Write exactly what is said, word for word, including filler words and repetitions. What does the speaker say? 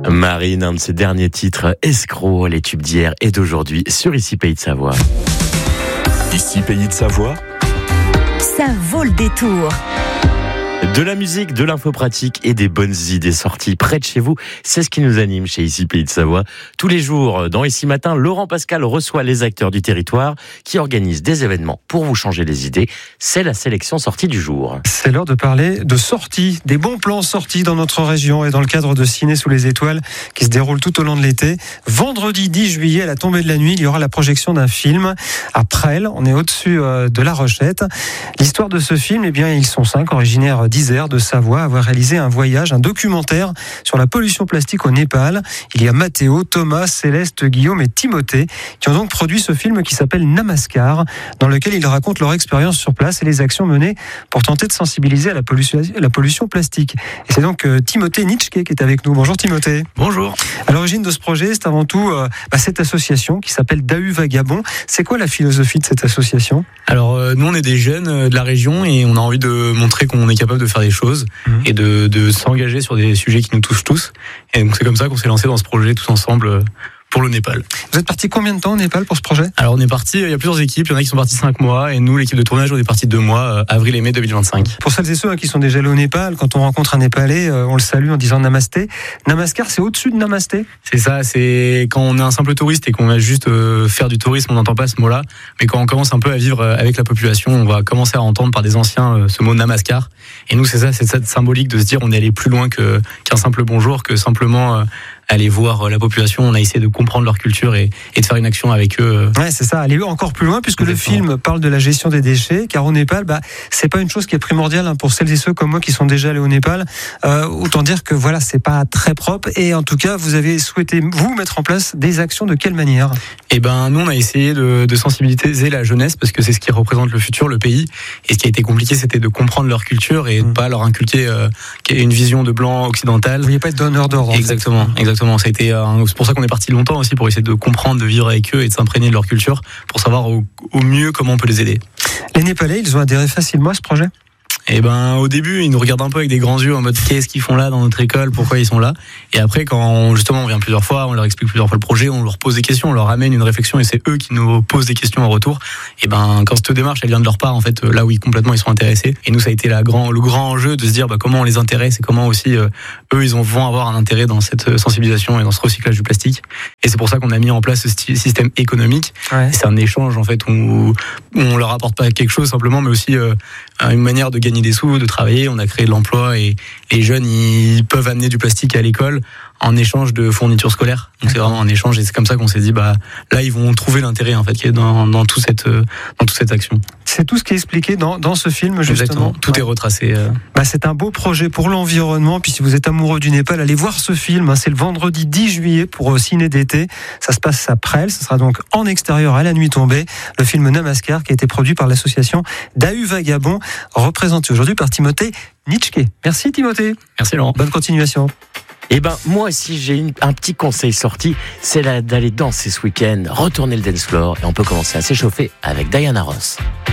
Marine, un de ses derniers titres, Escroc, les tubes d'hier et d'aujourd'hui sur Ici Pays de Savoie. Ici Pays de Savoie, ça vaut le détour. De la musique, de l'info pratique et des bonnes idées sorties près de chez vous, c'est ce qui nous anime chez Ici Pays de Savoie. Tous les jours, dans Ici Matin, Laurent Pascal reçoit les acteurs du territoire qui organisent des événements pour vous changer les idées. C'est la sélection sortie du jour. C'est l'heure de parler de sorties, des bons plans sortis dans notre région et dans le cadre de Ciné sous les étoiles qui se déroule tout au long de l'été. Vendredi dix juillet, à la tombée de la nuit, il y aura la projection d'un film à Presles. On est au-dessus de La Rochette. L'histoire de ce film, eh bien, ils sont cinq, originaires d'Isère, de Savoie, à avoir réalisé un voyage, un documentaire sur la pollution plastique au Népal. Il y a Mathéo, Thomas, Céleste, Guillaume et Timothée qui ont donc produit ce film qui s'appelle Namaskar, dans lequel ils racontent leur expérience sur place et les actions menées pour tenter de sensibiliser à la pollution, la pollution plastique. Et c'est donc euh, Timothée Nitschke qui est avec nous. Bonjour Timothée. Bonjour. À l'origine de ce projet, c'est avant tout euh, bah, cette association qui s'appelle Dahu Vagabond. C'est quoi la philosophie de cette association ? Alors euh, nous on est des jeunes euh, de la région et on a envie de montrer qu'on est capable de faire des choses mmh. et de, de s'engager sur des sujets qui nous touchent tous. Et donc c'est comme ça qu'on s'est lancé dans ce projet tous ensemble euh, pour le Népal. Vous êtes parti combien de temps au Népal pour ce projet ? Alors on est parti, il y a plusieurs équipes, il y en a qui sont partis cinq mois et nous l'équipe de tournage on est parti deux mois, euh, avril et mai deux mille vingt-cinq. Pour celles et ceux hein, qui sont déjà allés au Népal, quand on rencontre un Népalais, euh, on le salue en disant Namasté. Namaskar, c'est au-dessus de Namasté ? C'est ça, c'est quand on est un simple touriste et qu'on va juste euh, faire du tourisme, on n'entend pas ce mot-là, mais quand on commence un peu à vivre avec la population, on va commencer à entendre par des anciens euh, ce mot Namaskar. Et nous c'est ça, c'est cette symbolique de se dire on est allé plus loin que, qu'un simple bonjour, que simplement... Euh, aller voir la population, on a essayé de comprendre leur culture et, et de faire une action avec eux. Ouais, c'est ça, aller encore plus loin puisque Exactement. Le film parle de la gestion des déchets, car au Népal, bah, c'est pas une chose qui est primordiale hein, pour celles et ceux comme moi qui sont déjà allés au Népal. Euh, autant dire que voilà, c'est pas très propre et en tout cas, vous avez souhaité vous mettre en place des actions de quelle manière ? Eh ben, nous on a essayé de, de sensibiliser la jeunesse parce que c'est ce qui représente le futur, le pays. Et ce qui a été compliqué, c'était de comprendre leur culture et de mmh. pas leur inculquer euh, une vision de blanc occidental. Vous vouliez pas être donneur d'ordre. Exactement, en fait. exactement. Ça a été, euh, c'est pour ça qu'on est parti longtemps aussi pour essayer de comprendre, de vivre avec eux et de s'imprégner de leur culture pour savoir au, au mieux comment on peut les aider. Les Népalais, ils ont adhéré facilement à ce projet ? Et ben au début ils nous regardent un peu avec des grands yeux en mode qu'est-ce qu'ils font là dans notre école, pourquoi ils sont là, et après quand on, justement on vient plusieurs fois, on leur explique plusieurs fois le projet, on leur pose des questions, on leur amène une réflexion et c'est eux qui nous posent des questions en retour. Et ben quand cette démarche elle vient de leur part en fait, là oui complètement ils sont intéressés et nous ça a été la grand, le grand enjeu de se dire bah, comment on les intéresse et comment aussi euh, eux ils ont, vont avoir un intérêt dans cette sensibilisation et dans ce recyclage du plastique. Et c'est pour ça qu'on a mis en place ce système économique. Ouais. C'est un échange en fait où, où on leur apporte pas quelque chose simplement mais aussi euh, une manière de gagner des sous, de travailler. On a créé de l'emploi et les jeunes ils peuvent amener du plastique à l'école en échange de fournitures scolaires. Donc c'est vraiment un échange et c'est comme ça qu'on s'est dit bah là ils vont trouver l'intérêt en fait qui est dans dans tout cette dans toute cette action. C'est tout ce qui est expliqué dans dans ce film justement. Exactement. Tout ouais. est retracé. Euh... Bah c'est un beau projet pour l'environnement. Puis si vous êtes amoureux du Népal, allez voir ce film. C'est le vendredi dix juillet pour Ciné d'été. Ça se passe à Presles. Ce sera donc en extérieur à la nuit tombée. Le film Namaskar qui a été produit par l'association Dahu Vagabond, représenté aujourd'hui par Timothée Nitschke. Merci Timothée. Merci Laurent. Bonne continuation. Eh ben, moi aussi, j'ai une, un petit conseil sorti, c'est là d'aller danser ce week-end, retourner le dance floor, et on peut commencer à s'échauffer avec Diana Ross.